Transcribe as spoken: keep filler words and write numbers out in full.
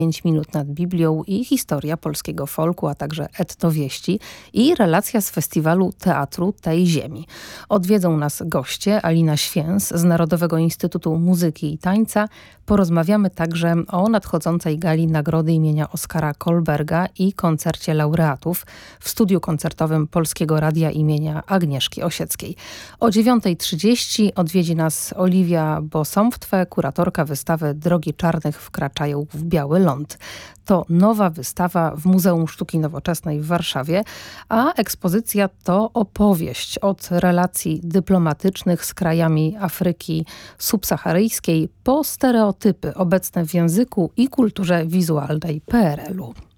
pięć minut nad Biblią i historia polskiego folku, a także etnowieści i relacja z festiwalu teatru tej ziemi. Odwiedzą nas goście Alina Święs z Narodowego Instytutu Muzyki i Tańca. Porozmawiamy także o nadchodzącej gali nagrody imienia Oskara Kolberga i koncercie laureatów w studiu koncertowym Polskiego Radia imienia Agnieszki Osieckiej. O dziewiąta trzydzieści odwiedzi nas Oliwia Bosomftwe, kuratorka wystawy Drogi Czarnych wkraczają w biały ląd. To nowa wystawa w Muzeum Sztuki Nowoczesnej w Warszawie, a ekspozycja to opowieść od relacji dyplomatycznych z krajami Afryki subsaharyjskiej po stereotypy obecne w języku i kulturze wizualnej P R L u.